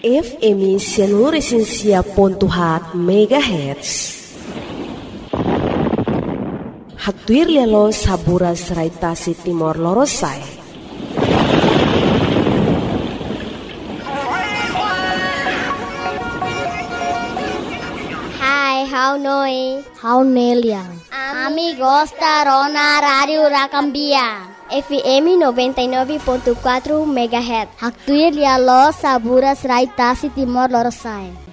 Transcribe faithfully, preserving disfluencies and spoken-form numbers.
F M Seluruh pontuhat megahertz. Haktuir lelo sabura seraitasi Timor Lorosai. Hai, how noi? How Neliang? Amigos da Rona Radio Racambia. F M noventa e nove ponto quatro megahertz. Haktuir lelo sabura seraitasi Timor Lorosai.